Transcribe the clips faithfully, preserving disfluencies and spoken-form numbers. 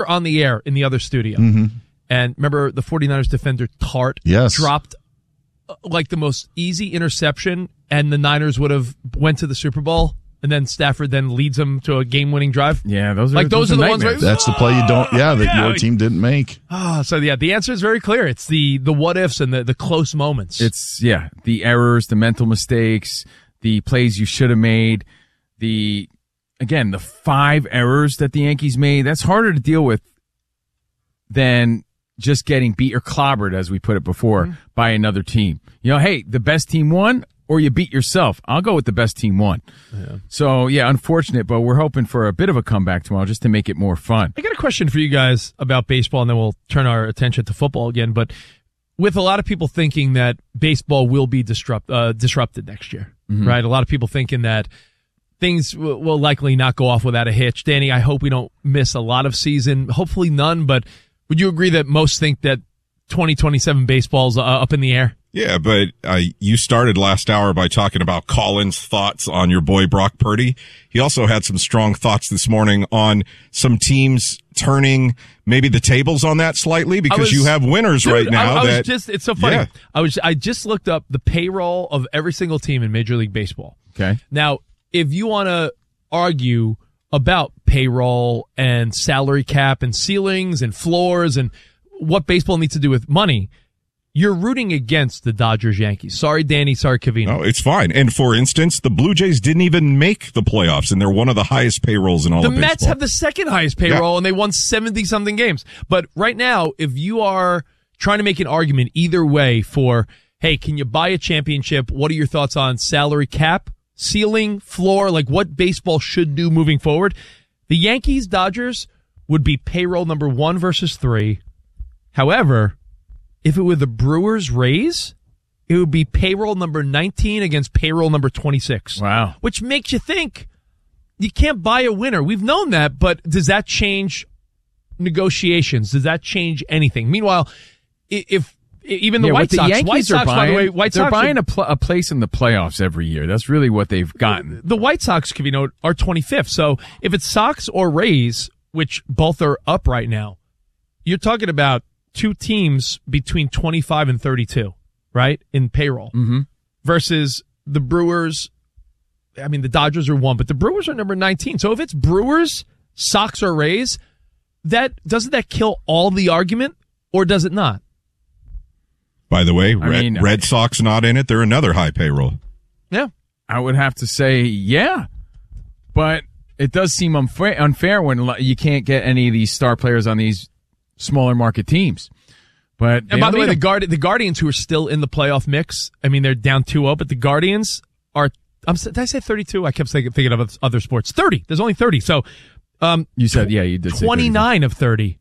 were on the air in the other studio. Mm-hmm. And remember the 49ers defender Tart yes. dropped uh, like the most easy interception, and the Niners would have went to the Super Bowl, and then Stafford then leads them to a game-winning drive. Yeah, those are like those, those are the nightmares. ones. Where, That's the play you don't. Yeah, that yeah. your team didn't make. Ah, so yeah, the answer is very clear. It's the the what ifs and the the close moments. It's yeah, the errors, the mental mistakes, the plays you should have made, the again the five errors that the Yankees made. That's harder to deal with than just getting beat or clobbered, as we put it before, mm-hmm. by another team. You know, hey, the best team won, or you beat yourself. I'll go with the best team won. Yeah. So, yeah, unfortunate, but we're hoping for a bit of a comeback tomorrow just to make it more fun. I got a question for you guys about baseball, and then we'll turn our attention to football again. But with a lot of people thinking that baseball will be disrupt, uh, disrupted next year, mm-hmm. right? A lot of people thinking that things w- will likely not go off without a hitch. Danny, I hope we don't miss a lot of season. Hopefully none, but would you agree that most think that twenty twenty-seven baseball's uh, up in the air? Yeah, but uh, you started last hour by talking about Colin's thoughts on your boy Brock Purdy. He also had some strong thoughts this morning on some teams turning maybe the tables on that slightly because was, you have winners dude, right now. I, I that, was just, it's so funny. Yeah. I was, I just looked up the payroll of every single team in Major League Baseball. Okay. Now, if you want to argue about payroll and salary cap and ceilings and floors and what baseball needs to do with money, you're rooting against the Dodgers Yankees. Sorry, Danny. Sorry, Covino. No, it's fine. And for instance, the Blue Jays didn't even make the playoffs, and they're one of the highest payrolls in all the of baseball. The Mets have the second highest payroll, yeah. and they won seventy-something games. But right now, if you are trying to make an argument either way for, hey, can you buy a championship? What are your thoughts on salary cap, ceiling, floor, like what baseball should do moving forward? The Yankees, Dodgers would be payroll number one versus three. However, if it were the Brewers, Rays, it would be payroll number nineteen against payroll number twenty-six. Wow. Which makes you think you can't buy a winner. We've known that, but does that change negotiations? Does that change anything? Meanwhile, if even the yeah, White the Sox, Yankees White Sox, are buying, by the way, White they're Sox buying are, a, pl- a place in the playoffs every year. That's really what they've gotten. The White Sox, you know, are twenty-fifth. So if it's Sox or Rays, which both are up right now, you're talking about two teams between twenty-five and thirty-two, right, in payroll, mm-hmm. versus the Brewers. I mean, the Dodgers are one, but the Brewers are number nineteen. So if it's Brewers, Sox, or Rays, that doesn't that kill all the argument, or does it not? By the way, Red, mean, Red Sox not in it. They're another high payroll. Yeah. I would have to say, yeah. But it does seem unfair, unfair when you can't get any of these star players on these smaller market teams. But and by the way, the, Guard- the Guardians, who are still in the playoff mix, I mean, they're down two oh, but the Guardians are, I'm, did I say thirty-two? I kept thinking, thinking of other sports. thirty. There's only thirty. So, um, you said, yeah, you did say twenty-nine of thirty.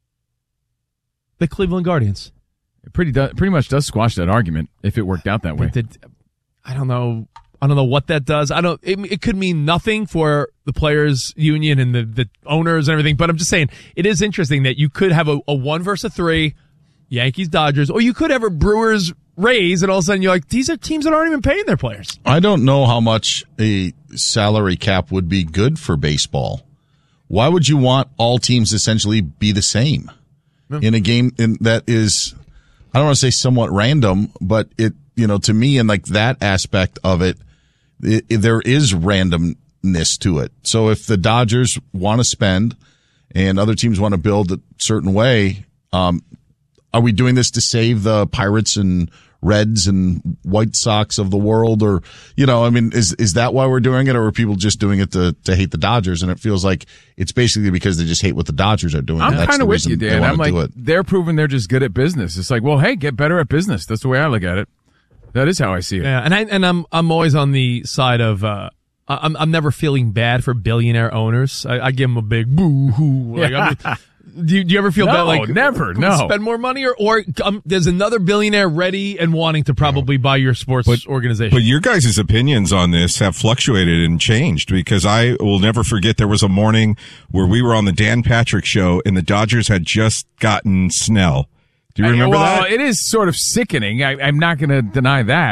The Cleveland Guardians. It pretty, do, pretty much does squash that argument if it worked out that way. Did, I don't know. I don't know what that does. I don't, it, it could mean nothing for the players union and the, the owners and everything, but I'm just saying it is interesting that you could have a, a one versus a three, Yankees, Dodgers, or you could have a Brewers, Rays, and all of a sudden you're like, these are teams that aren't even paying their players. I don't know how much a salary cap would be good for baseball. Why would you want all teams essentially be the same no. in a game in, that is, I don't want to say somewhat random, but it, you know, to me, in like that aspect of it, it, it there is randomness to it. So if the Dodgers want to spend and other teams want to build a certain way, um, are we doing this to save the Pirates and Reds and White Sox of the world? Or, you know, I mean, is, is that why we're doing it? Or are people just doing it to, to hate the Dodgers? And it feels like it's basically because they just hate what the Dodgers are doing. I'm kind of with you, Dan. I'm like, it. they're proving they're just good at business. It's like, well, hey, get better at business. That's the way I look at it. That is how I see it. Yeah, and I and I'm I'm always on the side of uh, I'm I'm never feeling bad for billionaire owners. I, I give them a big boo hoo. Like, I mean, do you, do you ever feel no, bad? Like never. No, spend more money, or or um, there's another billionaire ready and wanting to probably buy your sports but, organization. But your guys' opinions on this have fluctuated and changed, because I will never forget there was a morning where we were on the Dan Patrick show and the Dodgers had just gotten Snell. Do you remember well, that? It is sort of sickening. I, I'm not going to deny that.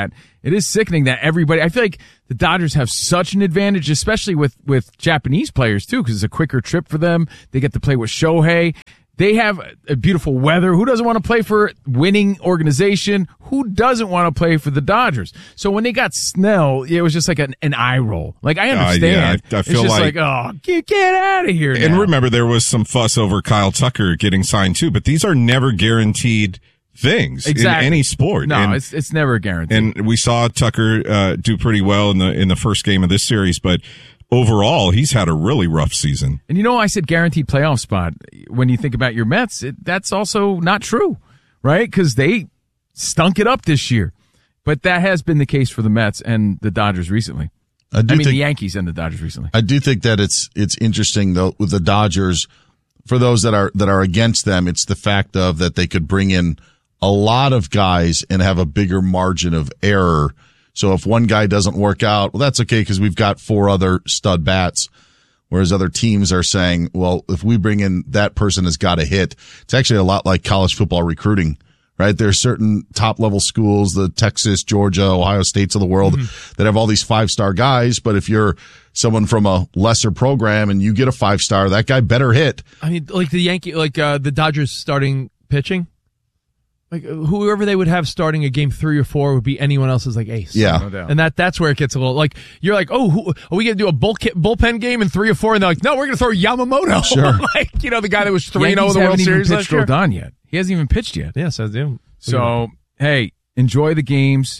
It is sickening that everybody, I feel like the Dodgers have such an advantage, especially with, with Japanese players too, because it's a quicker trip for them. They get to play with Shohei. They have a beautiful weather. Who doesn't want to play for winning organization? Who doesn't want to play for the Dodgers? So when they got Snell, it was just like an, an eye roll. Like, I understand. Uh, yeah, I, I feel it's just like, like, oh, get, get out of here now. And remember, there was some fuss over Kyle Tucker getting signed too, but these are never guaranteed things exactly. in any sport. No, and, it's it's never a guarantee. And we saw Tucker uh, do pretty well in the in the first game of this series, but overall, he's had a really rough season. And you know, I said guaranteed playoff spot. When you think about your Mets, it, that's also not true, right? Because they stunk it up this year. But that has been the case for the Mets and the Dodgers recently. I, do I mean, think, the Yankees and the Dodgers recently. I do think that it's it's interesting though with the Dodgers. For those that are that are against them, it's the fact of that they could bring in a lot of guys and have a bigger margin of error. So if one guy doesn't work out, well, that's okay because we've got four other stud bats. Whereas other teams are saying, well, if we bring in that person has got to hit. It's actually a lot like college football recruiting, right? There's certain top level schools, the Texas, Georgia, Ohio States of the world mm-hmm. that have all these five star guys. But if you're someone from a lesser program and you get a five star, that guy better hit. I mean, like the Yankee, like uh, the Dodgers starting pitching. Like whoever they would have starting a game three or four would be anyone else's like ace. Yeah, no doubt. And that that's where it gets a little like you're like, oh, who, are we gonna do a bull, bullpen game in three or four? And they're like, no, we're gonna throw Yamamoto. Sure, like you know the guy that was three and zero in the World Yankees haven't Series even last pitched year. Rodon yet. He hasn't even pitched yet. Yes, I do. So hey, enjoy the games.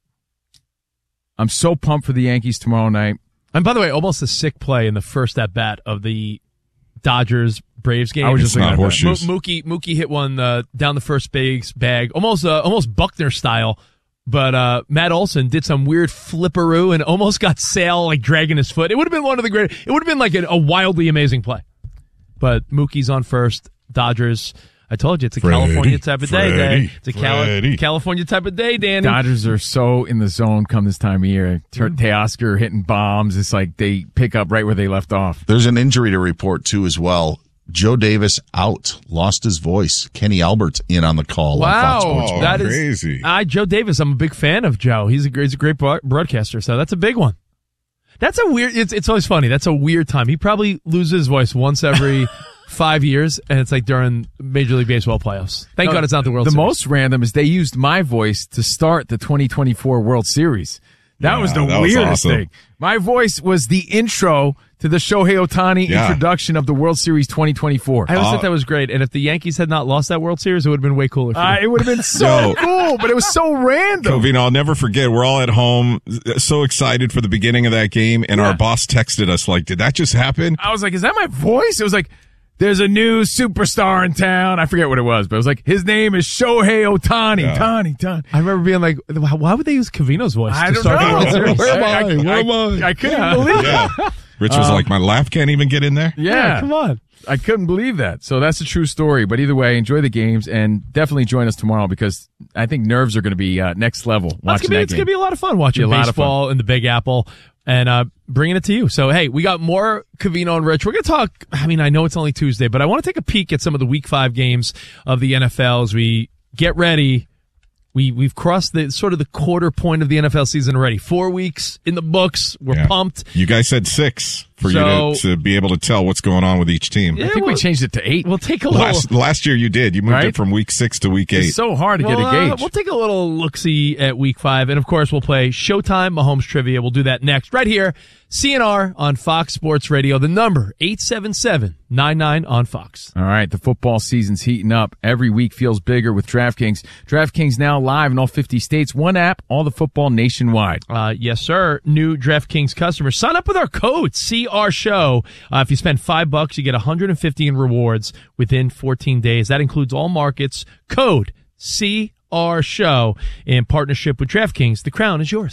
I'm so pumped for the Yankees tomorrow night. And by the way, almost a sick play in the first at bat of the Dodgers Braves game. I was just not thinking about horseshoes. Mo- Mookie Mookie hit one uh, down the first base bag, almost uh, almost Buckner style. But uh, Matt Olson did some weird flipperoo and almost got Sale like dragging his foot. It would have been one of the great. It would have been like a, a wildly amazing play. But Mookie's on first. Dodgers. I told you it's a Freddie, California type of day. Freddie, Day. It's a Cali- California type of day, Danny. Dodgers are so in the zone come this time of year. Mm-hmm. Teoscar hitting bombs. It's like they pick up right where they left off. there's an injury to report too as well. Joe Davis out, lost his voice. Kenny Albert in on the call. Wow, on Fox Sports Oh, that is crazy. I Joe Davis. I'm a big fan of Joe. He's a great, he's a great broadcaster. So that's a big one. That's a weird. It's it's always funny. That's a weird time. He probably loses his voice once every five years, and it's like during Major League Baseball playoffs. Thank No, God it's not the World the Series. The most random is they used my voice to start the twenty twenty-four World Series. That Yeah, was the that was weirdest awesome. thing. My voice was the intro to the Shohei Ohtani Yeah. introduction of the World Series twenty twenty-four. I always Uh, thought that was great. And if the Yankees had not lost that World Series, it would have been way cooler. For Uh, you. it would have been so Yo. cool, but it was so random. Covino, I'll never forget. We're all at home, so excited for the beginning of that game, and Yeah. our boss texted us like, "Did that just happen?" I was like, is that my voice? It was like, there's a new superstar in town. I forget what it was, but it was like, his name is Shohei Ohtani. Yeah. Tani, Tani. I remember being like, why would they use Covino's voice I to don't start the World know. Series? Where am I? Where I, am I? I couldn't Yeah. believe it. Yeah. Rich was Um, like, "My laugh can't even get in there." Yeah. Yeah, come on. I couldn't believe that. So that's a true story. But either way, enjoy the games and definitely join us tomorrow because I think nerves are going to be uh, next level Well, it's watching gonna be, that it's game. gonna be a lot of fun watching Be a lot of baseball in the Big Apple and uh, bringing it to you. So hey, we got more Covino and Rich. We're gonna talk. I mean, I know it's only Tuesday, but I want to take a peek at some of the Week Five games of the N F L as we get ready. We we've crossed the sort of the quarter point of the N F L season already. Four weeks in the books. We're Yeah. pumped. You guys said six for So- you to, to be able to tell what's going on with each team. I think we changed it to eight. We'll take a little. Last last year you did. You moved Right? it from week six to week eight. It's so hard to get Well, a uh, gauge. we'll take a little look-see at Week Five, and of course, we'll play Showtime Mahomes Trivia. We'll do that next, right here, C N R on Fox Sports Radio. The number eight seven seven nine nine on Fox. All right, the football season's heating up. Every week feels bigger with DraftKings. DraftKings now live in all fifty states. One app, all the football nationwide. Uh, yes, sir. New DraftKings customers, sign up with our code C R Show. Uh, if you spend five bucks, you get one hundred fifty in rewards within fourteen days. That includes all markets. Code C R Show in partnership with DraftKings. The crown is yours.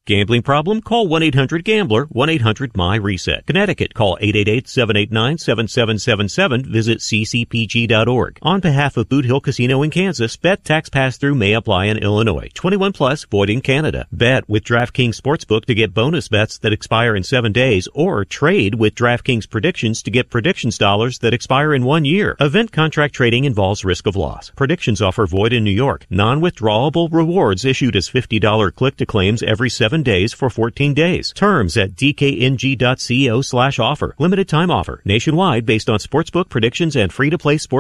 Gambling problem? Call one eight hundred gambler, one eight hundred my reset. Connecticut, call eight eight eight, seven eight nine, seven seven seven seven. Visit c c p g dot org. On behalf of Boot Hill Casino in Kansas, bet tax pass-through may apply in Illinois. twenty-one plus, void in Canada. Bet with DraftKings Sportsbook to get bonus bets that expire in seven days, or trade with DraftKings Predictions to get predictions dollars that expire in one year. Event contract trading involves risk of loss. Predictions offer void in New York. Non-withdrawable rewards issued as fifty dollars click-to-claims every seven days for fourteen days. Terms at d k n g dot co slash offer. Limited time offer. Nationwide based on sportsbook predictions and free-to-play sports